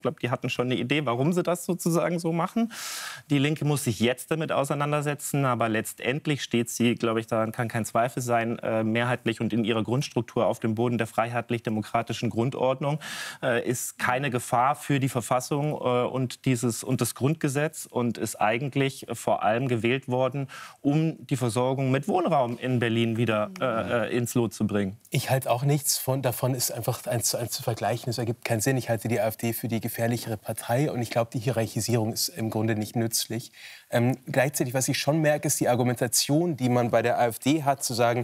Ich glaube, die hatten schon eine Idee, warum sie das sozusagen so machen. Die Linke muss sich jetzt damit auseinandersetzen, aber letztendlich steht sie, glaube ich, daran kann kein Zweifel sein, mehrheitlich und in ihrer Grundstruktur auf dem Boden der freiheitlich-demokratischen Grundordnung, ist keine Gefahr für die Verfassung und das Grundgesetz und ist eigentlich vor allem gewählt worden, um die Versorgung mit Wohnraum in Berlin wieder ins Lot zu bringen. Ich halte auch nichts davon, ist einfach 1:1 zu vergleichen. Es ergibt keinen Sinn. Ich halte die AfD für die gefährlichere Partei und ich glaube, die Hierarchisierung ist im Grunde nicht nützlich. Gleichzeitig, was ich schon merke, ist die Argumentation, die man bei der AfD hat, zu sagen,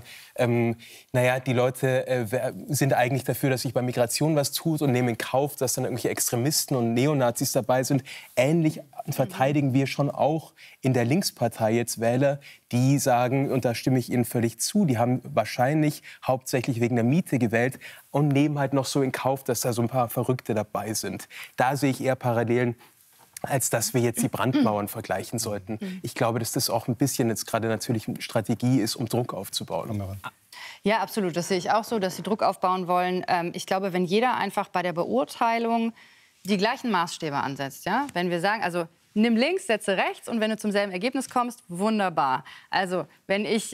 naja, die Leute sind eigentlich dafür, dass sich bei Migration was tut und nehmen in Kauf, dass dann irgendwelche Extremisten und Neonazis dabei sind. Ähnlich verteidigen wir schon auch in der Linkspartei jetzt Wähler, die sagen, und da stimme ich Ihnen völlig zu, die haben wahrscheinlich hauptsächlich wegen der Miete gewählt und nehmen halt noch so in Kauf, dass da so ein paar Verrückte dabei sind. Da sehe ich eher Parallelen, als dass wir jetzt die Brandmauern vergleichen sollten. Ich glaube, dass das auch ein bisschen jetzt gerade natürlich eine Strategie ist, um Druck aufzubauen. Ja, absolut. Das sehe ich auch so, dass sie Druck aufbauen wollen. Ich glaube, wenn jeder einfach bei der Beurteilung die gleichen Maßstäbe ansetzt, ja? Wenn wir sagen, also nimm links, setze rechts und wenn du zum selben Ergebnis kommst, wunderbar. Also wenn ich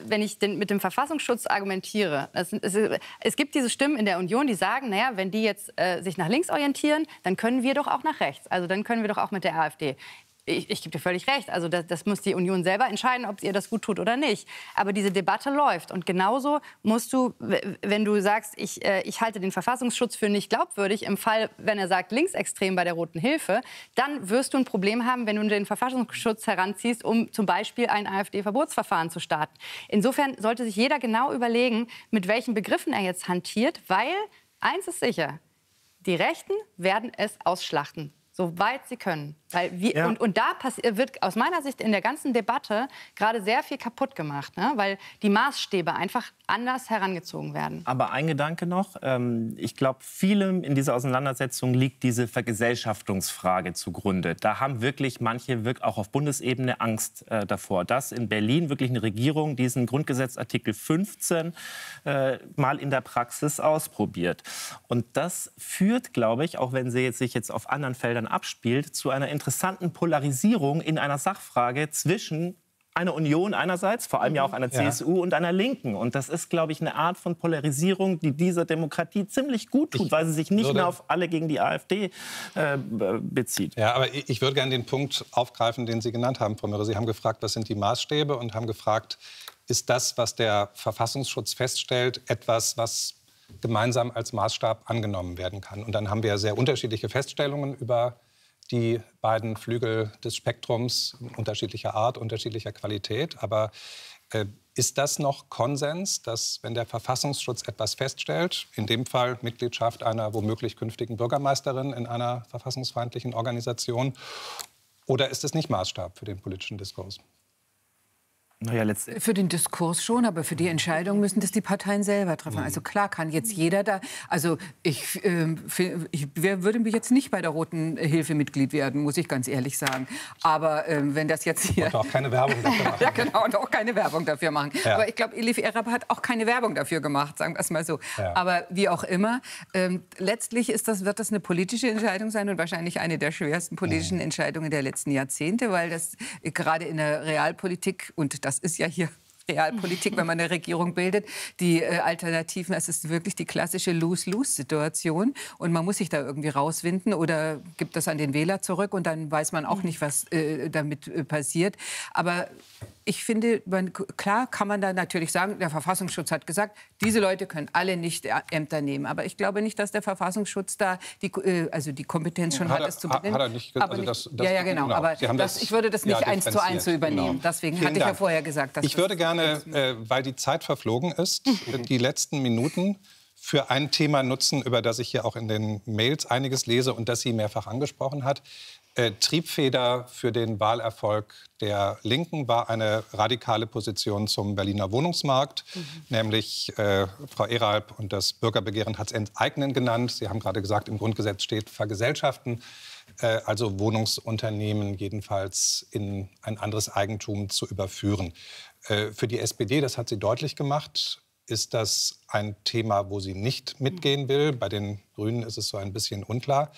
mit dem Verfassungsschutz argumentiere, es gibt diese Stimmen in der Union, die sagen, naja, wenn die jetzt sich nach links orientieren, dann können wir doch auch nach rechts. Also dann können wir doch auch mit der AfD. Ich gebe dir völlig recht. Also das muss die Union selber entscheiden, ob ihr das gut tut oder nicht. Aber diese Debatte läuft. Und genauso musst du, wenn du sagst, ich halte den Verfassungsschutz für nicht glaubwürdig, im Fall, wenn er sagt, linksextrem bei der Roten Hilfe, dann wirst du ein Problem haben, wenn du den Verfassungsschutz heranziehst, um zum Beispiel ein AfD-Verbotsverfahren zu starten. Insofern sollte sich jeder genau überlegen, mit welchen Begriffen er jetzt hantiert, weil eins ist sicher, die Rechten werden es ausschlachten. Soweit sie können. Weil und da wird aus meiner Sicht in der ganzen Debatte gerade sehr viel kaputt gemacht, ne? Weil die Maßstäbe einfach anders herangezogen werden. Aber ein Gedanke noch. Ich glaube, vielem in dieser Auseinandersetzung liegt diese Vergesellschaftungsfrage zugrunde. Da haben wirklich manche auch auf Bundesebene Angst davor, dass in Berlin wirklich eine Regierung diesen Grundgesetzartikel 15 mal in der Praxis ausprobiert. Und das führt, glaube ich, auch wenn sie sich jetzt auf anderen Feldern abspielt, zu einer interessanten Polarisierung in einer Sachfrage zwischen einer Union einerseits, vor allem ja auch einer CSU und einer Linken. Und das ist, glaube ich, eine Art von Polarisierung, die dieser Demokratie ziemlich gut tut, weil sie sich nicht mehr auf alle gegen die AfD bezieht. Ja, aber ich würde gerne den Punkt aufgreifen, den Sie genannt haben, Frau Mürre. Sie haben gefragt, was sind die Maßstäbe und haben gefragt, ist das, was der Verfassungsschutz feststellt, etwas, was gemeinsam als Maßstab angenommen werden kann. Und dann haben wir sehr unterschiedliche Feststellungen über die beiden Flügel des Spektrums unterschiedlicher Art, unterschiedlicher Qualität. Aber ist das noch Konsens, dass, wenn der Verfassungsschutz etwas feststellt, in dem Fall Mitgliedschaft einer womöglich künftigen Bürgermeisterin in einer verfassungsfeindlichen Organisation, oder ist es nicht Maßstab für den politischen Diskurs? Für den Diskurs schon, aber für die Entscheidung müssen das die Parteien selber treffen. Also klar kann jetzt jeder da, also ich würde mich jetzt nicht bei der Roten Hilfe Mitglied werden, muss ich ganz ehrlich sagen. Aber wenn das jetzt hier... Und auch keine Werbung dafür machen. Ja, genau, und auch keine Werbung dafür machen. Ja. Aber ich glaube, Elif Erab hat auch keine Werbung dafür gemacht, sagen wir es mal so. Ja. Aber wie auch immer, letztlich wird das eine politische Entscheidung sein und wahrscheinlich eine der schwersten politischen Entscheidungen der letzten Jahrzehnte, weil das gerade in der Realpolitik, und das ist ja hier Realpolitik, wenn man eine Regierung bildet, die Alternativen, es ist wirklich die klassische Lose-Lose-Situation und man muss sich da irgendwie rauswinden oder gibt das an den Wähler zurück und dann weiß man auch nicht, was damit passiert. Aber ich finde, klar kann man da natürlich sagen, der Verfassungsschutz hat gesagt, diese Leute können alle nicht Ämter nehmen. Aber ich glaube nicht, dass der Verfassungsschutz da die Kompetenz schon hat, es zu benennen. Hat er nicht, aber genau. Aber ich würde das nicht 1:1 so übernehmen. Genau. Deswegen hatte ich ja vorher gesagt, dass ich würde gerne, weil die Zeit verflogen ist, die letzten Minuten für ein Thema nutzen, über das ich hier auch in den Mails einiges lese und das sie mehrfach angesprochen hat. Triebfeder für den Wahlerfolg der Linken war eine radikale Position zum Berliner Wohnungsmarkt, nämlich Frau Eralp und das Bürgerbegehren hat es Enteignen genannt. Sie haben gerade gesagt, im Grundgesetz steht Vergesellschaften, also Wohnungsunternehmen jedenfalls in ein anderes Eigentum zu überführen. Für die SPD, das hat sie deutlich gemacht, ist das ein Thema, wo sie nicht mitgehen will. Bei den Grünen ist es so ein bisschen unklar.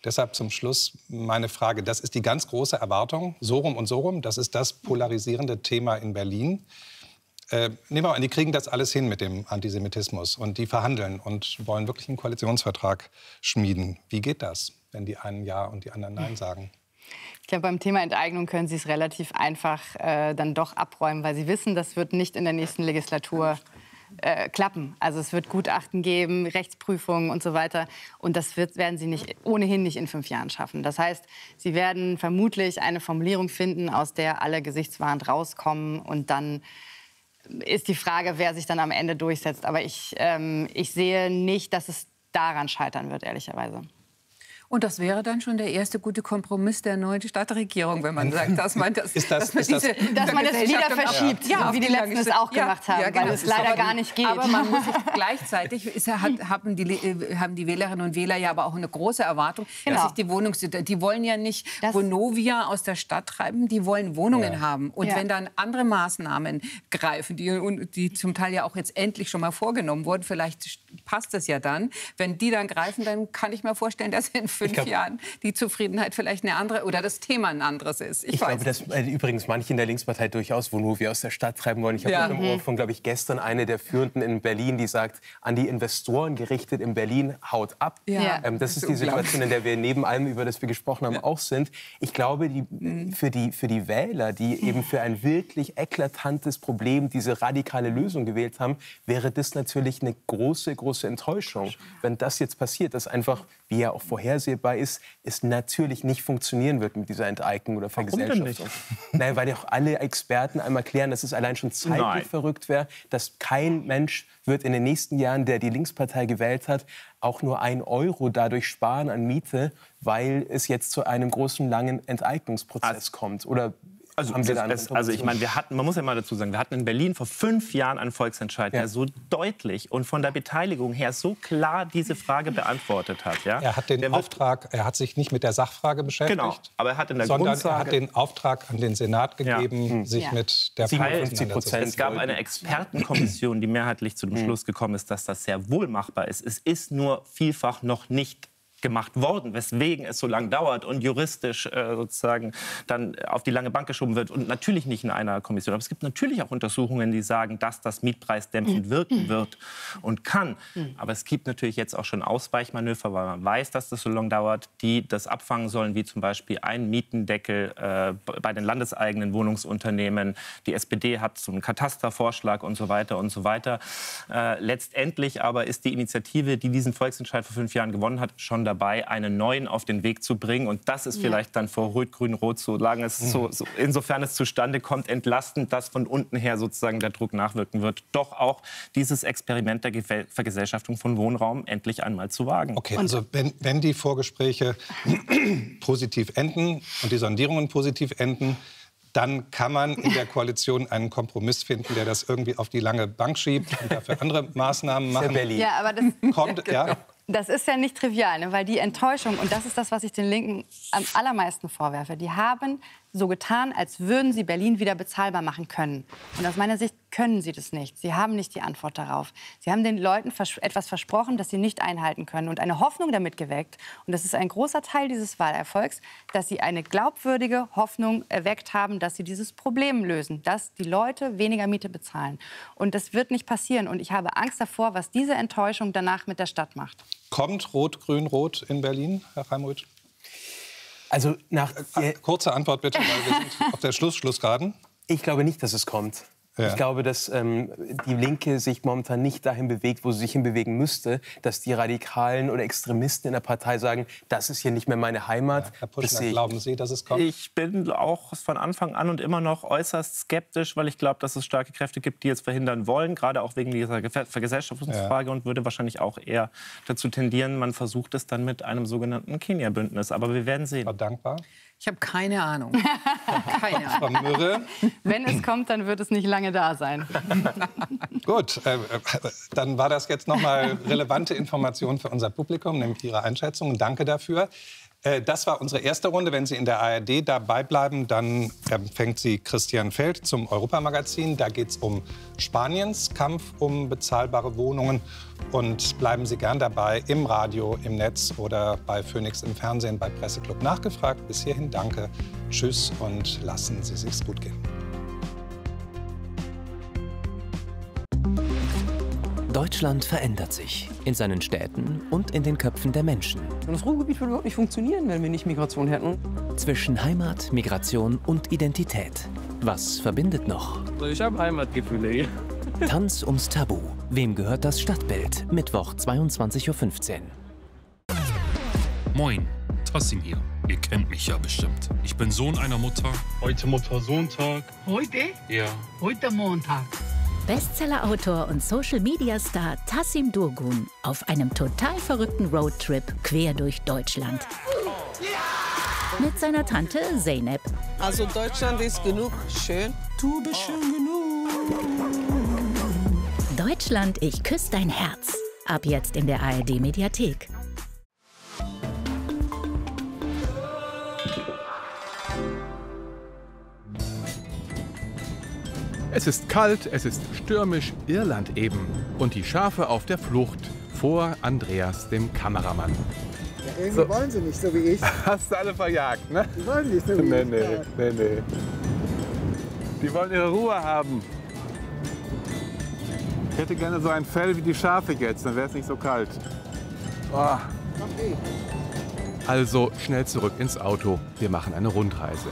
Deshalb zum Schluss meine Frage. Das ist die ganz große Erwartung, so rum und so rum. Das ist das polarisierende Thema in Berlin. Nehmen wir mal an, die kriegen das alles hin mit dem Antisemitismus und die verhandeln und wollen wirklich einen Koalitionsvertrag schmieden. Wie geht das, wenn die einen Ja und die anderen Nein sagen? Ich glaube, beim Thema Enteignung können Sie es relativ einfach dann doch abräumen, weil Sie wissen, das wird nicht in der nächsten Legislatur klappen. Also es wird Gutachten geben, Rechtsprüfungen und so weiter. Und das werden Sie ohnehin nicht in 5 Jahren schaffen. Das heißt, Sie werden vermutlich eine Formulierung finden, aus der alle gesichtswahrend rauskommen. Und dann ist die Frage, wer sich dann am Ende durchsetzt. Aber ich sehe nicht, dass es daran scheitern wird, ehrlicherweise. Und das wäre dann schon der erste gute Kompromiss der neuen Stadtregierung, wenn man sagt, dass man das wieder verschiebt, wie die Letzten es auch gemacht haben, weil es leider gar nicht geht. Aber man muss sich gleichzeitig haben die Wählerinnen und Wähler ja aber auch eine große Erwartung, dass sich die wollen ja nicht Vonovia aus der Stadt treiben, die wollen Wohnungen haben. Und wenn dann andere Maßnahmen greifen, die zum Teil ja auch jetzt endlich schon mal vorgenommen wurden, vielleicht passt es ja dann. Wenn die dann greifen, dann kann ich mir vorstellen, dass in 5 Jahren die Zufriedenheit vielleicht eine andere oder das Thema ein anderes ist. Ich glaube, dass übrigens manche in der Linkspartei durchaus Vonovia aus der Stadt treiben wollen. Ich habe im Ohr von, glaube ich, gestern eine der Führenden in Berlin, die sagt, an die Investoren gerichtet in Berlin, haut ab. Das ist die Situation, in der wir neben allem, über das wir gesprochen haben, auch sind. Ich glaube, für die Wähler, die eben für ein wirklich eklatantes Problem diese radikale Lösung gewählt haben, wäre das natürlich eine große, große Enttäuschung. Wenn das jetzt passiert, dass einfach, wie ja auch vorhersehbar ist, es natürlich nicht funktionieren wird mit dieser Enteignung oder Vergesellschaftung. Nein, weil ja auch alle Experten einmal klären, dass es allein schon zeitlich verrückt wäre, dass kein Mensch wird in den nächsten Jahren, der die Linkspartei gewählt hat, auch nur 1 Euro dadurch sparen an Miete, weil es jetzt zu einem großen, langen Enteignungsprozess kommt. Oder ich meine, man muss ja mal dazu sagen, wir hatten in Berlin vor 5 Jahren einen Volksentscheid, der so deutlich und von der Beteiligung her so klar diese Frage beantwortet hat. Ja? Er hat den Auftrag, er hat sich nicht mit der Sachfrage beschäftigt, aber er hat in der sondern Grundsage, er hat den Auftrag an den Senat gegeben, sich mit der 57%. Es gab eine Expertenkommission, die mehrheitlich zu dem Schluss gekommen ist, dass das sehr wohl machbar ist. Es ist nur vielfach noch nicht gemacht worden, weswegen es so lange dauert und juristisch sozusagen dann auf die lange Bank geschoben wird und natürlich nicht in einer Kommission. Aber es gibt natürlich auch Untersuchungen, die sagen, dass das mietpreisdämpfend wirken wird und kann. Aber es gibt natürlich jetzt auch schon Ausweichmanöver, weil man weiß, dass das so lange dauert, die das abfangen sollen, wie zum Beispiel ein Mietendeckel bei den landeseigenen Wohnungsunternehmen. Die SPD hat so einen Katastervorschlag und so weiter und so weiter. Letztendlich aber ist die Initiative, die diesen Volksentscheid vor 5 Jahren gewonnen hat, schon dabei, einen neuen auf den Weg zu bringen. Und das ist vielleicht dann vor Rot-Grün-Rot, solange es insofern es zustande kommt, entlastend, dass von unten her sozusagen der Druck nachwirken wird, doch auch dieses Experiment der Vergesellschaftung von Wohnraum endlich einmal zu wagen. Okay, also wenn die Vorgespräche positiv enden und die Sondierungen positiv enden, dann kann man in der Koalition einen Kompromiss finden, der das irgendwie auf die lange Bank schiebt und dafür andere Maßnahmen machen. Ja, aber das – Das ist ja nicht trivial, ne? Weil die Enttäuschung, und das ist das, was ich den Linken am allermeisten vorwerfe, die haben so getan, als würden sie Berlin wieder bezahlbar machen können. Und aus meiner Sicht können sie das nicht. Sie haben nicht die Antwort darauf. Sie haben den Leuten etwas versprochen, das sie nicht einhalten können und eine Hoffnung damit geweckt. Und das ist ein großer Teil dieses Wahlerfolgs, dass sie eine glaubwürdige Hoffnung erweckt haben, dass sie dieses Problem lösen, dass die Leute weniger Miete bezahlen. Und das wird nicht passieren. Und ich habe Angst davor, was diese Enttäuschung danach mit der Stadt macht. Kommt Rot-Grün-Rot in Berlin, Herr Reimröth? Also kurze Antwort bitte, weil wir sind auf der Schlussgeraden. Ich glaube nicht, dass es kommt. Ja. Ich glaube, dass die Linke sich momentan nicht dahin bewegt, wo sie sich hinbewegen müsste, dass die Radikalen oder Extremisten in der Partei sagen, das ist hier nicht mehr meine Heimat. Ja, Herr Puschner, glauben Sie, dass es kommt? Ich bin auch von Anfang an und immer noch äußerst skeptisch, weil ich glaube, dass es starke Kräfte gibt, die es verhindern wollen, gerade auch wegen dieser Vergesellschaftungsfrage, und würde wahrscheinlich auch eher dazu tendieren, man versucht es dann mit einem sogenannten Kenia-Bündnis. Aber wir werden sehen. Dankbar. Ich habe keine Ahnung. Keine Ahnung. Wenn es kommt, dann wird es nicht lange da sein. Gut, dann war das jetzt noch mal relevante Information für unser Publikum, nämlich Ihre Einschätzung. Danke dafür. Das war unsere erste Runde. Wenn Sie in der ARD dabei bleiben, dann empfängt Sie Christian Feld zum Europamagazin. Da geht es um Spaniens Kampf um bezahlbare Wohnungen. Und bleiben Sie gern dabei im Radio, im Netz oder bei Phoenix im Fernsehen, bei Presseclub Nachgefragt. Bis hierhin danke, tschüss und lassen Sie sich's gut gehen. Deutschland verändert sich in seinen Städten und in den Köpfen der Menschen. Das Ruhrgebiet würde überhaupt nicht funktionieren, wenn wir nicht Migration hätten. Zwischen Heimat, Migration und Identität. Was verbindet noch? Ich habe Heimatgefühle hier. Tanz ums Tabu. Wem gehört das Stadtbild? Mittwoch, 22:15 Uhr. Moin, Tassim hier. Ihr kennt mich ja bestimmt. Ich bin Sohn einer Mutter. Heute Mutter-Sohn-Tag. Heute? Ja. Heute Montag. Bestseller-Autor und Social-Media-Star Tassim Durgun auf einem total verrückten Roadtrip quer durch Deutschland. Mit seiner Tante Zeynep. Also Deutschland ist genug schön. Du bist schön genug. Deutschland, ich küsse dein Herz. Ab jetzt in der ARD-Mediathek. Es ist kalt, es ist stürmisch, Irland eben. Und die Schafe auf der Flucht vor Andreas, dem Kameramann. Ja, irgendwie wollen sie nicht, so wie ich. Hast du alle verjagt, ne? Die wollen nicht, so wie ich. Nee. Die wollen ihre Ruhe haben. Ich hätte gerne so ein Fell wie die Schafe jetzt, dann wäre es nicht so kalt. Oh. Okay. Also schnell zurück ins Auto. Wir machen eine Rundreise.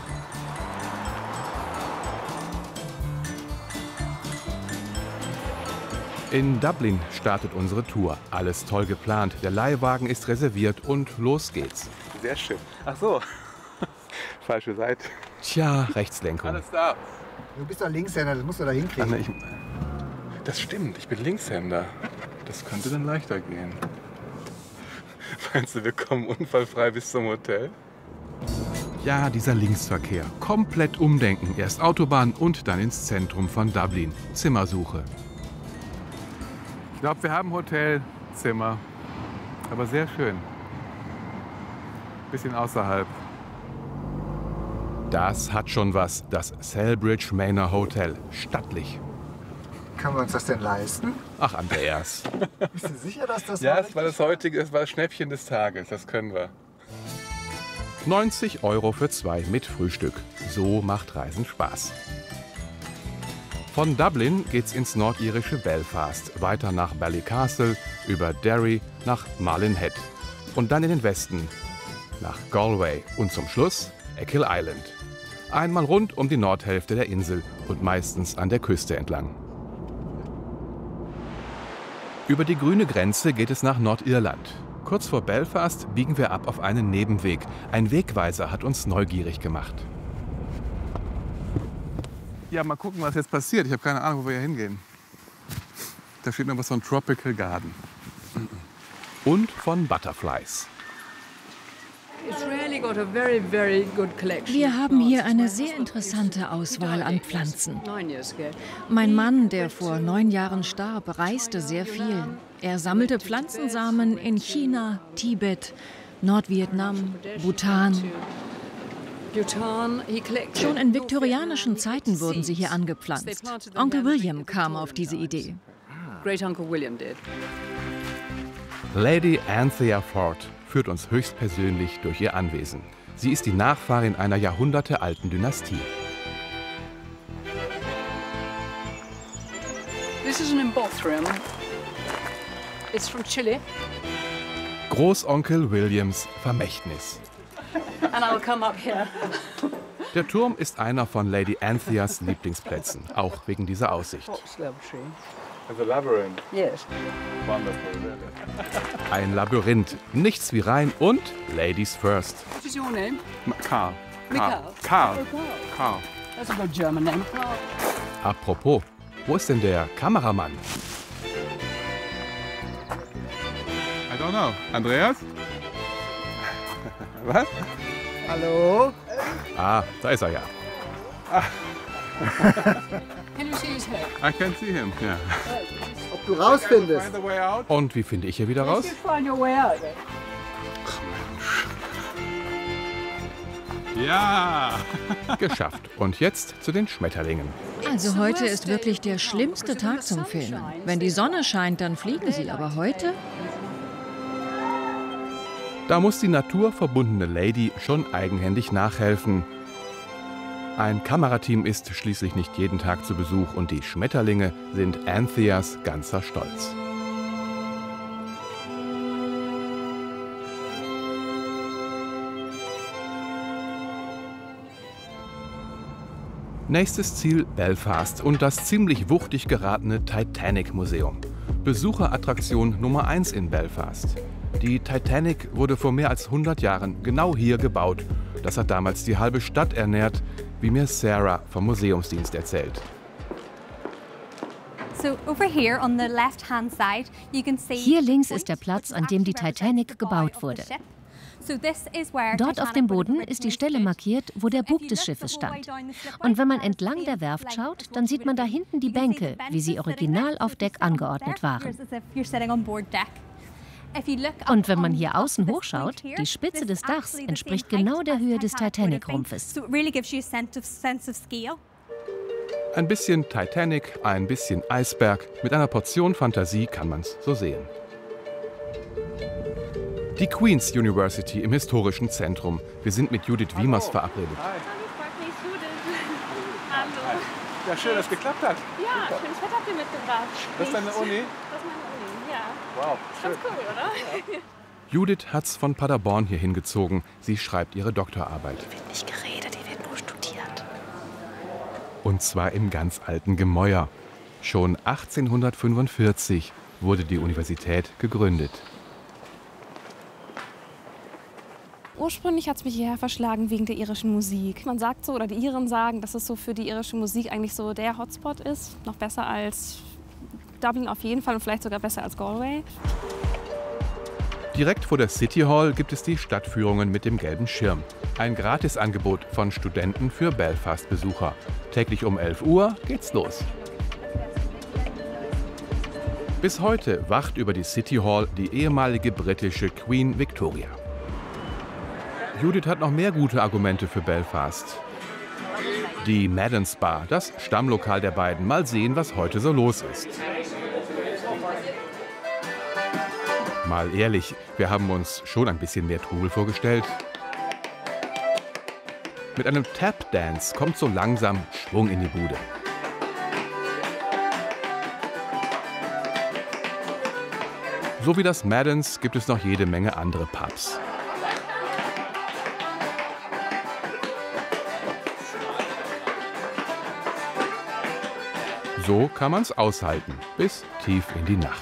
In Dublin startet unsere Tour. Alles toll geplant. Der Leihwagen ist reserviert und los geht's. Sehr schön. Ach so. Falsche Seite. Tja, Rechtslenkung. Alles da. Du bist doch Linkshänder, das musst du da hinkriegen. Das stimmt, ich bin Linkshänder. Das könnte dann leichter gehen. Meinst du, wir kommen unfallfrei bis zum Hotel? Ja, dieser Linksverkehr. Komplett umdenken. Erst Autobahn und dann ins Zentrum von Dublin. Zimmersuche. Ich glaube, wir haben Hotelzimmer, aber sehr schön. Bisschen außerhalb. Das hat schon was, das Selbridge Manor Hotel. Stattlich. Können wir uns das denn leisten? Ach, Andreas. Bist du sicher, dass das Ja, es war das heutige, es war das Schnäppchen des Tages, das können wir. 90 € für 2 mit Frühstück. So macht Reisen Spaß. Von Dublin geht's ins nordirische Belfast, weiter nach Ballycastle, über Derry nach Marlin Head und dann in den Westen, nach Galway und zum Schluss Achill Island. Einmal rund um die Nordhälfte der Insel und meistens an der Küste entlang. Über die grüne Grenze geht es nach Nordirland. Kurz vor Belfast biegen wir ab auf einen Nebenweg. Ein Wegweiser hat uns neugierig gemacht. Ja, mal gucken, was jetzt passiert. Ich habe keine Ahnung, wo wir hier hingehen. Da steht noch was von Tropical Garden. Und von Butterflies. Wir haben hier eine sehr interessante Auswahl an Pflanzen. Mein Mann, der vor 9 Jahren starb, reiste sehr viel. Er sammelte Pflanzensamen in China, Tibet, Nordvietnam, Bhutan. Schon in viktorianischen Zeiten wurden sie hier angepflanzt. Onkel William kam auf diese Idee. Lady Anthea Ford führt uns höchstpersönlich durch ihr Anwesen. Sie ist die Nachfahrin einer jahrhundertealten Dynastie. This is an Embothrium. It's from Chile. Großonkel Williams Vermächtnis. And I'll come up here. Der Turm ist einer von Lady Antheas Lieblingsplätzen, auch wegen dieser Aussicht. Also Labyrinth. Yes. Ein Labyrinth, nichts wie rein und Ladies first. What is your name? Karl. Karl. Karl. That's a good German name. Apropos, wo ist denn der Kameramann? I don't know. Andreas? Was? Hallo? Ah, da ist er ja. Can you see his head? I can see him, ja. Ob du rausfindest. Und wie finde ich hier wieder raus? Ja! Geschafft. Und jetzt zu den Schmetterlingen. Also heute ist wirklich der schlimmste Tag zum Filmen. Wenn die Sonne scheint, dann fliegen sie. Aber heute? Da muss die naturverbundene Lady schon eigenhändig nachhelfen. Ein Kamerateam ist schließlich nicht jeden Tag zu Besuch und die Schmetterlinge sind Antheas ganzer Stolz. Nächstes Ziel Belfast und das ziemlich wuchtig geratene Titanic-Museum. Besucherattraktion Nummer 1 in Belfast. Die Titanic wurde vor mehr als 100 Jahren genau hier gebaut. Das hat damals die halbe Stadt ernährt, wie mir Sarah vom Museumsdienst erzählt. Hier links ist der Platz, an dem die Titanic gebaut wurde. Dort auf dem Boden ist die Stelle markiert, wo der Bug des Schiffes stand. Und wenn man entlang der Werft schaut, dann sieht man da hinten die Bänke, wie sie original auf Deck angeordnet waren. Und wenn man hier außen hochschaut, die Spitze des Dachs entspricht genau der Höhe des Titanic-Rumpfes. Ein bisschen Titanic, ein bisschen Eisberg. Mit einer Portion Fantasie kann man's so sehen. Die Queen's University im historischen Zentrum. Wir sind mit Judith Wiemers verabredet. Hallo. Ja, schön, dass es geklappt hat. Ja, schönes Wetter habt ihr mitgebracht. Das ist deine Uni? Das ist meine Uni, ja. Wow, schön. Ganz cool, oder? Ja. Judith hat's von Paderborn hier hingezogen. Sie schreibt ihre Doktorarbeit. Hier wird nicht geredet, hier wird nur studiert. Und zwar im ganz alten Gemäuer. Schon 1845 wurde die Universität gegründet. Ursprünglich hat es mich hierher verschlagen wegen der irischen Musik. Man sagt so, oder die Iren sagen, dass es so für die irische Musik eigentlich so der Hotspot ist. Noch besser als Dublin auf jeden Fall und vielleicht sogar besser als Galway. Direkt vor der City Hall gibt es die Stadtführungen mit dem gelben Schirm. Ein Gratisangebot von Studenten für Belfast-Besucher. Täglich um 11 Uhr geht's los. Bis heute wacht über die City Hall die ehemalige britische Queen Victoria. Judith hat noch mehr gute Argumente für Belfast. Die Madden's Bar, das Stammlokal der beiden. Mal sehen, was heute so los ist. Mal ehrlich, wir haben uns schon ein bisschen mehr Trubel vorgestellt. Mit einem Tap-Dance kommt so langsam Schwung in die Bude. So wie das Madden's gibt es noch jede Menge andere Pubs. So kann man's aushalten, bis tief in die Nacht.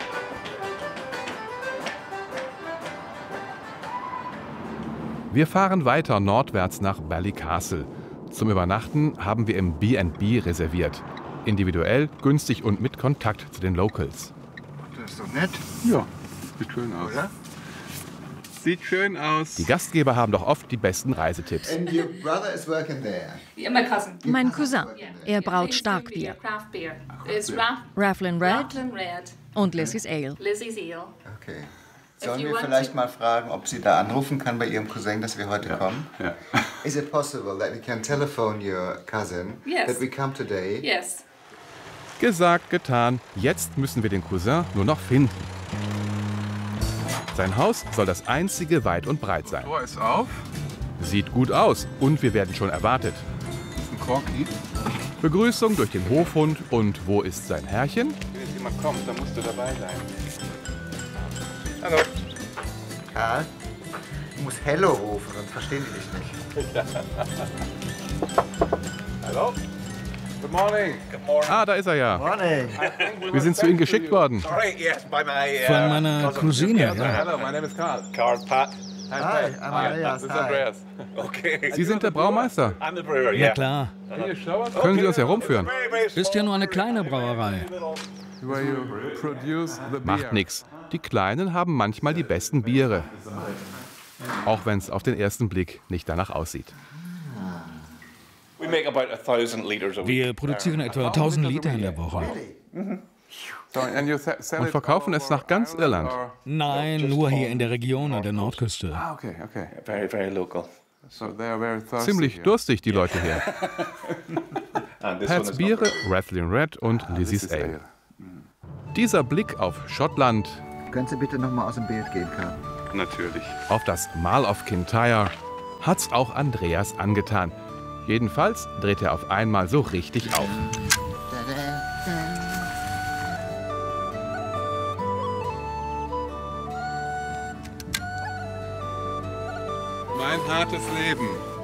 Wir fahren weiter nordwärts nach Ballycastle. Zum Übernachten haben wir im B&B reserviert. Individuell, günstig und mit Kontakt zu den Locals. Das ist doch nett. Ja, sieht schön aus. Oder? Sieht schön aus. Die Gastgeber haben doch oft die besten Reisetipps. And your brother is working there. Mein Cousin. Er braut Starkbier. Rathlin Red und Lizzie's Ale. Okay. Sollen wir vielleicht mal fragen, ob sie da anrufen kann bei ihrem Cousin, dass wir heute kommen? Ja. Is it possible that we can telephone your cousin that we come today? Yes. Gesagt, getan. Jetzt müssen wir den Cousin nur noch finden. Sein Haus soll das einzige weit und breit sein. Tor ist auf. Sieht gut aus und wir werden schon erwartet. Das ist ein Corky. Begrüßung durch den Hofhund und wo ist sein Herrchen? Wenn jetzt jemand kommt, dann musst du dabei sein. Hallo. Karl, du musst Hello rufen, sonst verstehen die dich nicht. Hallo? Good morning. Good morning. Ah, da ist er ja. Morning. Wir sind zu Ihnen geschickt worden. Von meiner Cousine, ja. Hello, my name is Carl. Carl, Pat. Hi, Andreas. This is Andreas. Okay. Sie sind der Braumeister. I'm the brewer, Ja, klar. Können Sie uns herumführen? Ist ja nur eine kleine Brauerei. Macht nix. Die Kleinen haben manchmal die besten Biere. Auch wenn es auf den ersten Blick nicht danach aussieht. Wir produzieren etwa 1000 Liter in der Woche. Und verkaufen es nach ganz Irland. Nein, nur hier in der Region an der Nordküste. Okay. Very, very local. Ziemlich durstig, die Leute hier. Pat's Biere, Rathlin Red und Lizzie's Ale. Dieser Blick auf Schottland. Können Sie bitte noch mal aus dem Bild gehen, Karl? Natürlich. Auf das Mall of Kintyre hat's auch Andreas angetan. Jedenfalls dreht er auf einmal so richtig auf. Mein hartes Leben.